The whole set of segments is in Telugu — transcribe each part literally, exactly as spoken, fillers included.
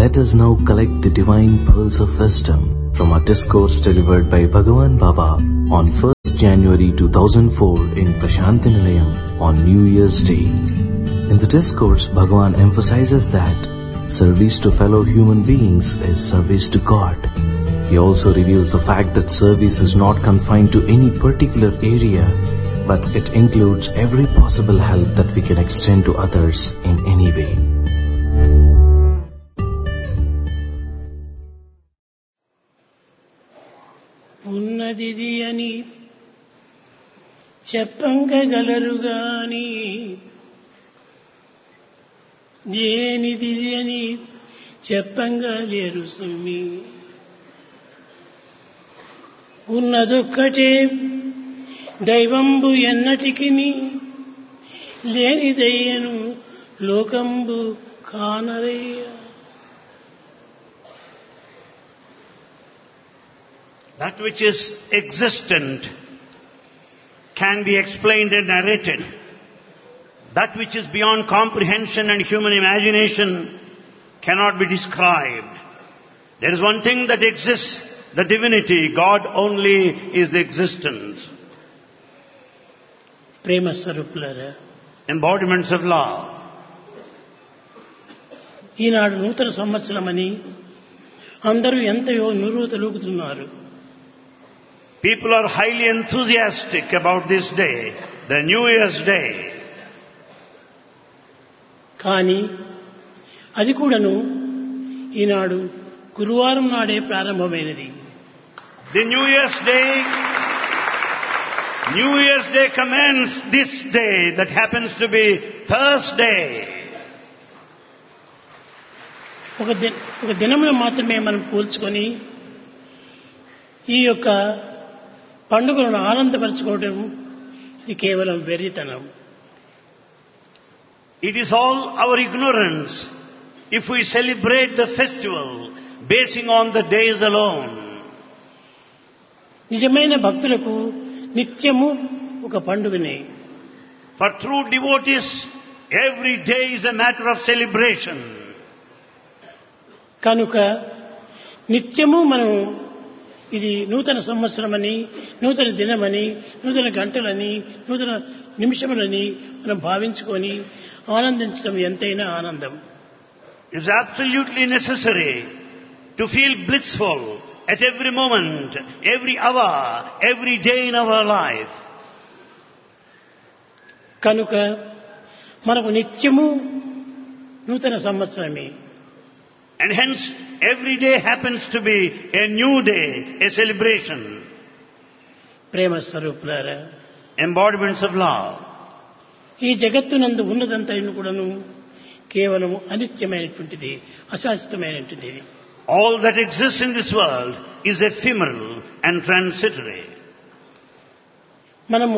Let us now collect the divine pearls of wisdom from our discourse delivered by Bhagavan Baba on first January two thousand four in Prashanti Nilayam on New Year's Day. In the discourse, Bhagavan emphasizes that service to fellow human beings is service to God. He also reveals the fact that service is not confined to any particular area, but it includes every possible help that we can extend to others in any way. ఉన్నదిది అని చెప్పంగగలరుగాని దేనిది అని చెప్పంగలేరు సుమ్మి. ఉన్నదొక్కటే దైవంబు ఎన్నటికిని లేనిదయ్యను లోకంబు కానరయ్య. That which is existent can be explained and narrated. That which is beyond comprehension and human imagination cannot be described. There is one thing that exists, the divinity. God only is the existence. ప్రేమ స్వరూపులారా, Embodiments of love. ఈనాడు నూతన సంవత్సరమని అందరూ ఎంతయో నురుతలూగుతున్నారు. People are highly enthusiastic about this day, the New Year's Day. కానీ అది కూడాను ఈనాడు గురువారం నాడే ప్రారంభమైనది. The New Year's Day, New Year's Day commenced this day that happens to be Thursday. ఒక ది- ఒక దినంలో మాత్రమే మనం పోల్చుకొని ఈ యొక్క పండుగలను ఆనందపరచుకోవడం ఇది కేవలం వెర్రితనం. It is all our ignorance if we celebrate the festival basing on the days alone. నిజమైన భక్తులకు నిత్యము ఒక పండుగనే. For true devotees, every day is a matter of celebration. కనుక నిత్యము మనం ఇది నూతన సంవత్సరమని, నూతన దినమని, నూతన గంటలని, నూతన నిమిషములని మనం భావించుకొని ఆనందించడం ఎంతైనా ఆనందం. It is absolutely necessary to feel blissful at every moment, every hour, every day in our life. కనుక మనకు నిత్యము నూతన సంవత్సరమే. And hence, every day happens to be a new day, a celebration. ప్రేమ స్వరూపులారా, Embodiments of love. ఈ జగత్తునందు ఉన్నదంతైన కూడాను కేవలము అనిత్యమైనటువంటిది, అశాశ్వతమైనటువంటిది. All that exists in this world is ephemeral and transitory. మనము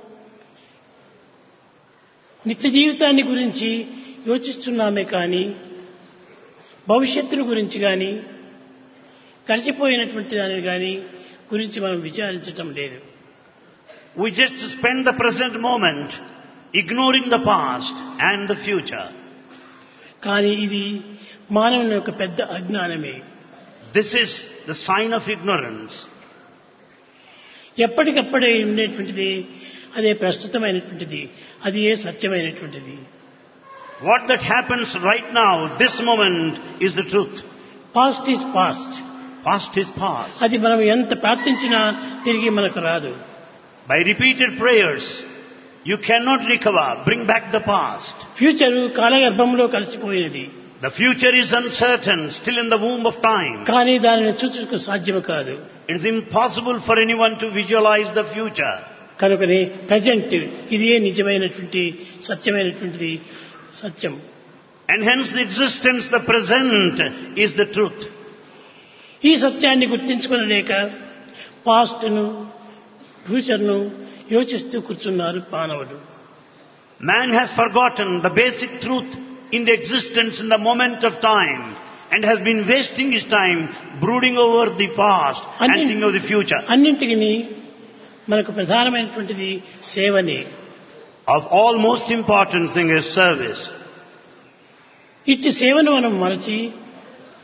నిత్య జీవితాన్ని గురించి యోచిస్తున్నామే కానీ భవిష్యత్తును గురించి కానీ గడిచిపోయినటువంటి దానిని కానీ గురించి మనం విచారించటం లేదు. We just spend the present moment ignoring the past and the future. కానీ ఇది మానవుని యొక్క పెద్ద అజ్ఞానమే. This is the sign of ignorance. ఎప్పటికప్పుడే ఉండేటువంటిది అదే ప్రస్తుతమైనటువంటిది, అది ఏ సత్యమైనటువంటిది. What that happens right now, this moment, is the truth. Past is past. Past is past. అది మనం ఎంత ప్రార్థించినా తిరిగి మనకు రాదు. By repeated prayers, you cannot recover, bring back the past. Future కాలగర్భంలో కలిసిపోయినది. The future is uncertain, still in the womb of time. కానీ దానిని చూచుటకు సాధ్యం కాదు. It is impossible for anyone to visualize the future. కనుకనే ప్రజెంట్ ఇదే నిజమైనటువంటి సత్యమైనటువంటిది, సత్యం. And hence the existence, the present, is the truth. ఈ సత్యాన్ని గుర్తించుకోలేక పాస్ట్ను, ఫ్యూచర్ను యోచిస్తూ కూర్చున్నారు మానవుడు. Man has forgotten the basic truth in the existence in the moment of time and has been wasting his time brooding over the past and thinking of the future. అన్నింటికి మనకు ప్రధానమైనటువంటిది సేవనే. Of all most important thing is service. ఇట్టి సేవను మనం మరచి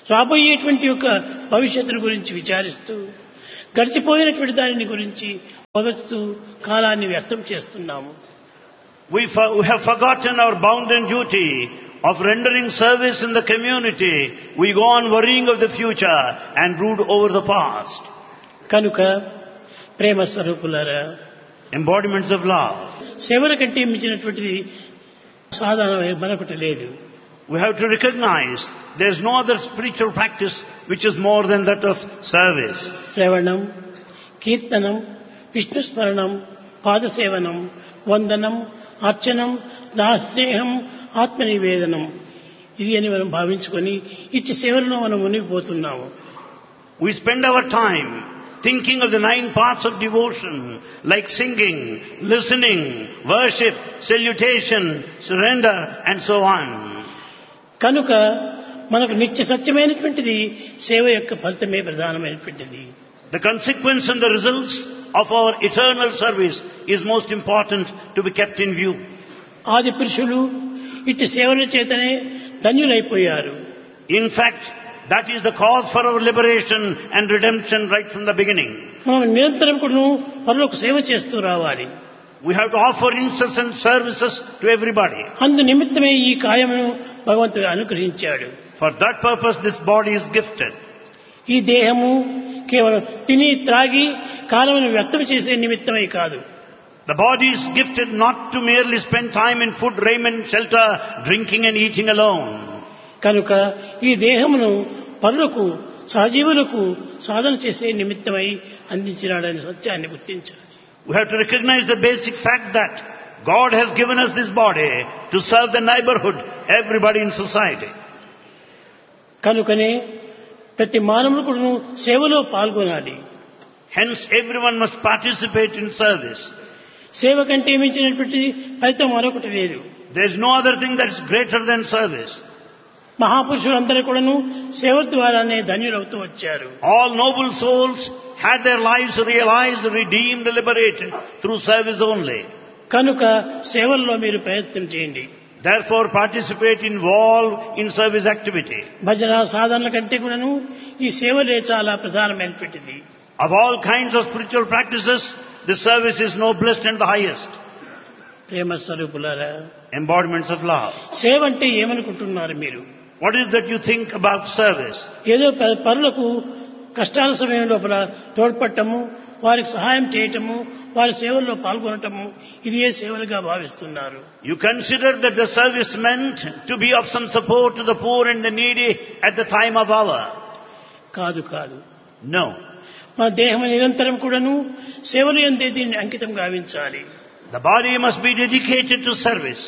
రాబోయేటువంటి యొక్క భవిష్యత్తును గురించి విచారిస్తూ గడిచిపోయినటువంటి దానిని గురించి పొగస్తూ కాలాన్ని వ్యర్థం చేస్తున్నాము. We, for, we have forgotten our bounden duty of rendering service in the community. We go on worrying of the future and brood over the past. కనుక ప్రేమ స్వరూపులారా, Embodiments of love. సేవల కంటే మించినటువంటిది సాధారణ మరొకటి లేదు. We have to recognize there is no other spiritual practice which is more than that of service. శ్రవణం, కీర్తనం, విష్ణు స్మరణం, పాదసేవనం, వందనం, అర్చనం, స్నేహం, ఆత్మనివేదనం, ఇది అని మనం భావించుకొని ఇట్టి సేవలలో మనం మునిగిపోతున్నాము. We spend our time thinking of the nine paths of devotion, like singing, listening, worship, salutation, surrender, and so on. కనుక మనకు నిత్య సత్యమైనటువంటిది సేవ యొక్క ఫలితమే ప్రధానమైనటువంటిది. The consequence and the results of our eternal service is most important to be kept in view. ఆది పురుషులు ఇట్టి సేవల చేతనే ధన్యులైపోయారు. In fact, that is the cause for our liberation and redemption right from the beginning. మనం నిరంతరం కూడా పరులకు సేవ చేస్తూ రావాలి. We have to offer incessant services to everybody. అందు నిమిత్తమే ఈ కాయమును భగవంతుడు అనుగ్రహించాడు. For that purpose this body is gifted. ఈ దేహము కేవలం తిని త్రాగి కాలమును వ్యర్థం చేసే నిమిత్తమే కాదు. The body is gifted not to merely spend time in food, raiment, shelter, drinking and eating alone. కనుక ఈ దేహమును పరులకు సహజీవులకు సాధన చేసే నిమిత్తమై అందించినాడని సత్యాన్ని గుర్తించాలి. We have to recognize the basic fact that God has given us this body to serve the neighborhood, everybody in society. కనుకనే ప్రతి మానవుడు కూడా సేవలో పాల్గొనాలి. Hence everyone must participate in service. సేవ కంటే మించినటువంటి ఫలితం మరొకటి లేదు. There is no other thing that is greater than service. మహాపురుషులందరూ కూడాను సేవ ద్వారానే ధన్యులవుతూ వచ్చారు. All noble souls had their lives realized, redeemed, liberated through service only. కనుక సేవల్లో మీరు ప్రయత్నం చేయండి. Therefore participate, involve in service activity. భజన సాధనల కంటే కూడాను ఈ సేవలే చాలా ప్రధానమైనటువంటిది. Of all kinds of spiritual practices, the service is noblest and the highest. ప్రేమ స్వరూపులారా, Embodiments of love. సేవ అంటే ఏమనుకుంటున్నారు మీరు? What is that you think about service? ఏదో ప- పరులకు కష్టాల సమయం లోపల తోడ్పడటము, వారికి సహాయం చేయటము, వారి సేవల్లో పాల్గొనటము, ఇది ఏ సేవలుగా భావిస్తున్నారు? You consider that the service meant to be of some support to the poor and the needy at the time of hour. కాదు కాదు. No. మన దేహం నిరంతరం కూడాను సేవలు ఎందే దీన్ని అంకితం గావించాలి. The body must be dedicated to service.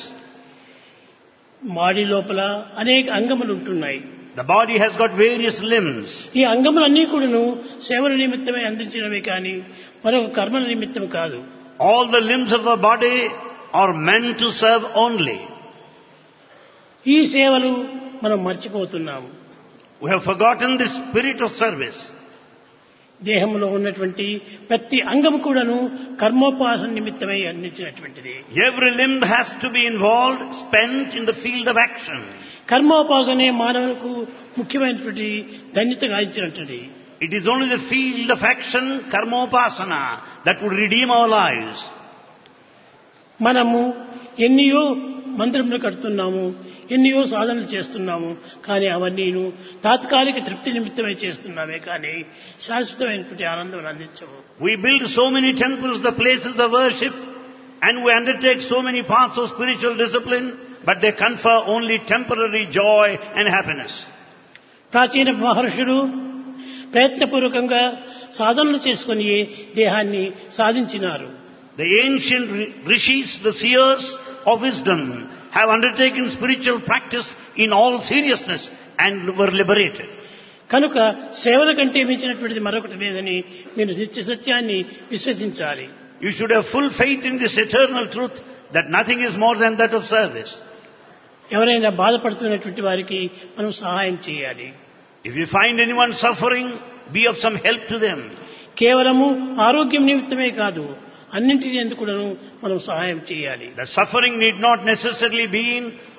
మాడి లోపల అనేక అంగములు ఉంటున్నాయి. The body has got various limbs. ఈ అంగములన్నీ కూడాను సేవల నిమిత్తమే అందించినవి కానీ మరొక కర్మల నిమిత్తం కాదు. All the limbs of our body are meant to serve only. ఈ సేవలు మనం మర్చిపోతున్నాము. We have forgotten the spirit of service. దేహంలో ఉన్నటువంటి ప్రతి అంగము కూడాను కర్మోపాసన నిమిత్తమై అందించినటువంటిది. Every limb has to be involved, spent in the field of action. కర్మోపాసనే మానవులకు ముఖ్యమైనటువంటి ధన్యత గాయించినటువంటిది. It is only the field of action, karmopasana, that would redeem our lives. మనము ఎన్నియో మందిరములు కడుతున్నాము, ఎన్నియో సాధనలు చేస్తున్నాము, కానీ అవన్నీను తాత్కాలిక తృప్తి నిమిత్తమై చేస్తున్నామే కానీ శాశ్వతమైనటువంటి ఆనందం అందించవు. We build so many temples, the places of worship, and we undertake so many paths of spiritual discipline, but they confer only temporary joy and happiness. ప్రాచీన మహర్షులు ప్రయత్నపూర్వకంగా సాధనలు చేసుకుని దేహాన్ని సాధించినారు. The ancient rishis, the seers of wisdom, have undertaken spiritual practice in all seriousness and were liberated. కనుక సేవల కంటే మించినటువంటిది మరొకటి లేదని మీరు నిత్య సత్యాన్ని విశ్వసించాలి. You should have full faith in this eternal truth that nothing is more than that of service. ఎవరైనా బాధపడుతున్నటువంటి వారికి మనం సహాయం చేయాలి. If you find anyone suffering, be of some help to them. కేవలము ఆరోగ్యం నిమిత్తమే కాదు, అన్నింటి ఎందుకు మనం సహాయం చేయాలి. The suffering need not necessarily be in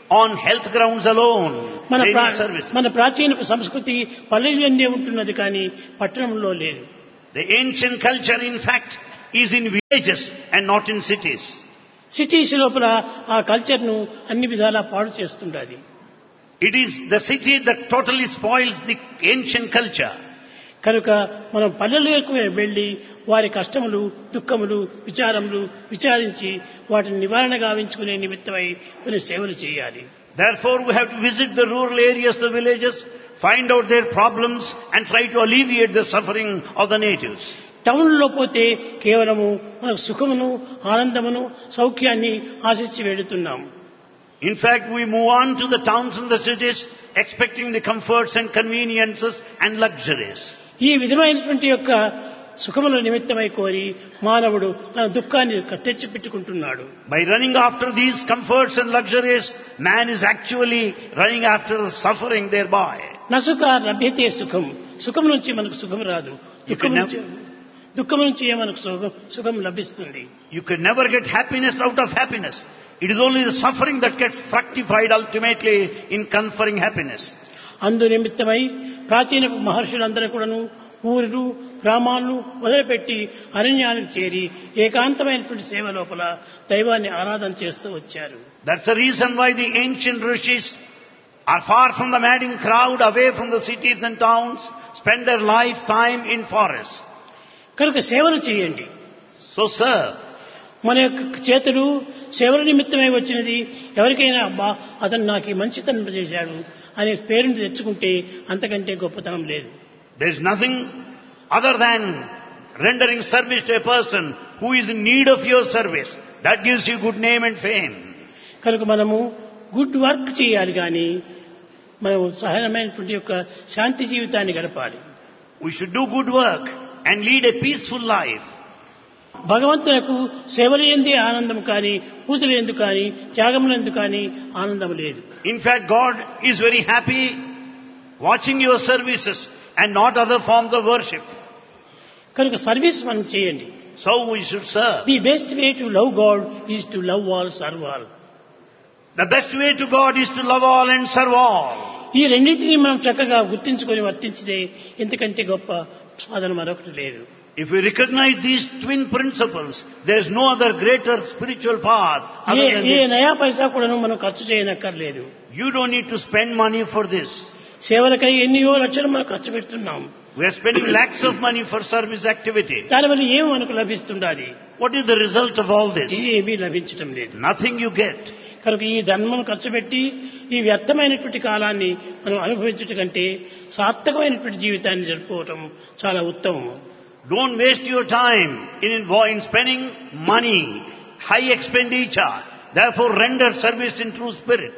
on health grounds alone. మన They ప్రా- need service. మన ప్రాచీన సంస్కృతి పల్లెల్లోనే ఉంటున్నది కానీ పట్టణంలో లేదు. The ancient culture, in fact, is in villages and not in cities. Cities లోపల ఆ కల్చర్ ను అన్ని విధాలా పాడు చేస్తుండాలి. It is the city that totally spoils the ancient culture. కనుక మనం పల్లెలకు వెళ్లి వారి కష్టములు, దుఃఖములు, విచారములు విచారించి వాటిని నివారణ గావించుకునే నిమిత్తమై కొన్ని సేవలు చేయాలి. Therefore, we have to visit the rural areas, the villages, find out their problems and try to alleviate the suffering of the natives. టౌన్లో పోతే కేవలము మనకు సుఖమును, ఆనందమును, సౌఖ్యాన్ని ఆశించి వెళుతున్నాం. In fact, we move on to the towns and the cities expecting the comforts and conveniences and luxuries. ఈ విధమైనటువంటి యొక్క సుఖముల నిమిత్తమై కోరి మానవుడు తన దుఃఖాన్ని తెచ్చిపెట్టుకుంటున్నాడు. By running after these comforts and luxuries, man is actually running after the suffering thereby. నసుఖ లభ్యతే సుఖం. సుఖం నుంచి మనకు సుఖం రాదు. దుఃఖం నుంచి దుఃఖం నుంచి మనకు సుఖం సుఖం లభిస్తుంది. You can never get happiness out of happiness. It is only the suffering that gets fructified ultimately in conferring happiness. అందు నిమిత్తమై ప్రాచీన మహర్షులందరూ కూడాను ఊరు గ్రామాలను వదిలిపెట్టి అరణ్యానికి చేరి ఏకాంతమైనటువంటి సేవ లోపల దైవాన్ని ఆరాధన చేస్తూ వచ్చారు. That's the reason why the ancient rishis are far from the madding crowd, away from the cities and towns, spend their lifetime in forests. కనుక సేవలు చేయండి. So serve. మన యొక్క చేతులు సేవల నిమిత్తమై వచ్చినది. ఎవరికైనా అబ్బా అతను నాకు ఈ మంచితనం చేశాడు అనే పేరుని తెచ్చుకుంటే అంతకంటే గొప్పతనం లేదు. There is nothing other than rendering service to a person who is in need of your service. That gives you good name and fame. కనుక మనము గుడ్ వర్క్ చేయాలి కానీ మనం సహజమైనటువంటి యొక్క శాంతి జీవితాన్ని గడపాలి. We should do good work and lead a peaceful life. భగవంతునకు సేవలు ఎందే ఆనందం కానీ, పూజలు ఎందుకు కానీ, త్యాగములు ఎందుకు కానీ ఆనందం లేదు. In fact, God is very happy watching your services and not other forms of worship. కనుక సర్వీస్ మనం చేయండి. So we should serve. The best way to love God is to love all, serve all. The best way to God is to love all and serve all. ఈ రెండింటినీ మనం చక్కగా గుర్తించుకొని వర్తించితే ఇంతకంటే గొప్ప సాధన మరొకటి లేదు. If we recognize these twin principles, there is no other greater spiritual path other than A this. నయా పైసా కూడా మనం ఖర్చు చేయనక్కర్లేదు. You don't need to spend money for this. సేవలకై ఎన్నో లక్షలు మనం ఖర్చు పెడుతున్నాం. We are spending lakhs of money for service activity. దానివల్ల ఏమి మనకు లభిస్తుండాలి? What is the result of all this? ఏమీ లభించటం లేదు. Nothing you get. కనుక ఈ ధర్మం ఖర్చు పెట్టి ఈ వ్యర్థమైనటువంటి కాలాన్ని మనం అనుభవించటం కంటే సార్థకమైనటువంటి జీవితాన్ని జరుపుకోవటం చాలా ఉత్తమం. Don't waste your time in, in spending money, high expenditure. Therefore, render service in true spirit.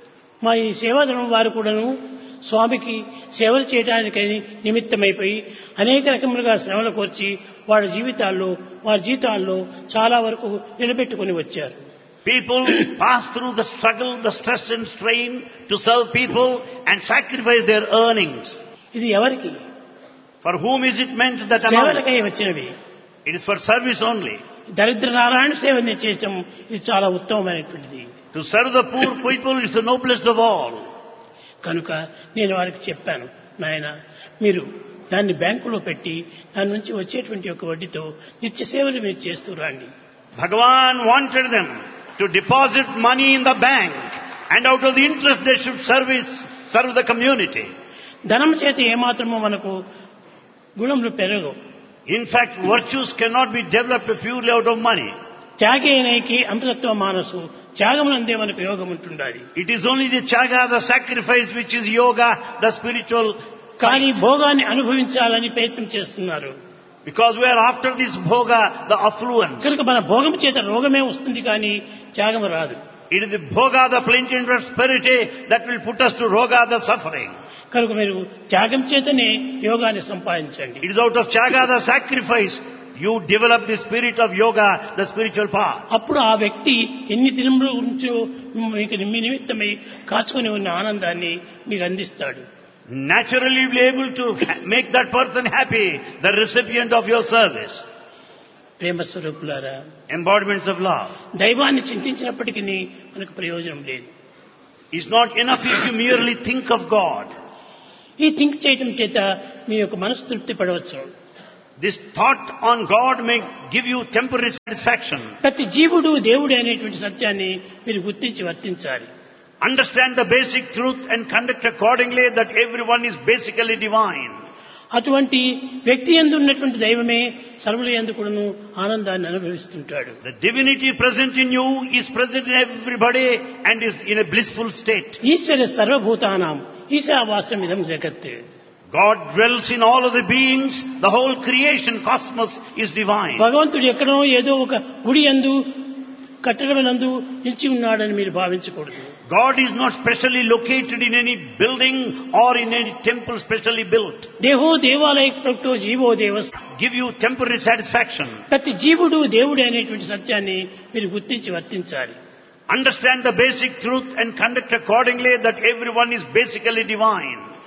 మా ఈ సేవాధర్మం వారు కూడాను స్వామికి సేవలు చేయడానికి నిమిత్తమైపోయి అనేక రకములుగా శ్రమలు కోర్చి వారి జీవితాల్లో వారి జీతాల్లో చాలా వరకు నిలబెట్టుకుని వచ్చారు. People pass through the struggle, the stress and strain to serve people and sacrifice their earnings. ఇది ఎవరికి? For whom is it meant that amount? సేవలకై వచ్చినవి. It is for service only. దరిద్ర నారాయణ సేవని చేయటం ఇది చాలా ఉత్తమమైనటువంటిది. To serve the poor people is the noblest of all. కనుక నేను వారికి చెప్పాను, నాయన మీరు దాన్ని బ్యాంకులో పెట్టి దాని నుంచి వచ్చేటువంటి ఒక వడ్డీతో నిత్య సేవలు మీరు చేస్తూ రండి. Bhagavan wanted them to deposit money in the bank and out of the interest they should service, serve the community. ధనం చేత ఏమాత్రమో మనకు గుణములు పెరగవు. In fact, virtues cannot be developed purely out of money. త్యాగేనైకి అమృతత్వ మానసు, త్యాగమునందే మనకు యోగం ఉంటుండాలి. It is only the chaga, the sacrifice, which is yoga, the spiritual. కానీ భోగాన్ని అనుభవించాలని ప్రయత్నం చేస్తున్నారు. Because we are after this bhoga, the affluence. కనుక మన భోగం చేత రోగమే వస్తుంది కానీ త్యాగం రాదు. It is the bhoga, the plenty and prosperity that will put us to roga, the suffering. కనుక మీరు త్యాగం చేతనే యోగాన్ని సంపాదించండి. It is out of chaga, the sacrifice, you develop the spirit of yoga, the spiritual path. అప్పుడు ఆ వ్యక్తి ఎన్ని దినముల గురించో మీకు మీ నిమిత్తమై కాచుకొని ఉన్న ఆనందాన్ని మీకు అందిస్తాడు. Naturally be able to make that person happy, the recipient of your service. ప్రేమ స్వరూపులారా, Embodiments of love. దైవాన్ని చింతించినప్పటికీ మనకు ప్రయోజనం లేదు. It's not enough if you merely think of God. ఈ థింక్ చేయటం చేత మీ యొక్క మనసు తృప్తి పడవచ్చు. This thought on God may give you temporary satisfaction. ప్రతి జీవుడు దేవుడే అనేటువంటి సత్యాన్ని మీరు గుర్తించి వర్తించాలి. Understand the basic truth and conduct accordingly that everyone is basically divine. అటువంటి వ్యక్తి యందు ఉన్నటువంటి దైవమే సర్వుల యందు కూడాను ఆనందాన్ని అనుభవిస్తుంటాడు. The divinity present in you is present in everybody and is in a blissful state. ఈశ్వర సర్వభూతానాం ఈశావాస్యం ఇదం జగత్. God dwells in all of the beings. The whole creation cosmos is divine. భగవంతుడు ఎక్కడో ఏదో ఒక గుడి యందు కట్టడలందు నిలిచి ఉన్నాడని మీరు భావించకూడదు. God is not specially located in any building or in any temple specially built. దేహో దేవాలయ ప్రక్తో GO దేవస్. Give you temporary satisfaction. ప్రతి జీవుడు దేవుడే అనేటువంటి సత్యాన్ని మీరు గుర్తించి వర్తించాలి. Understand the basic truth and conduct accordingly that everyone is basically divine.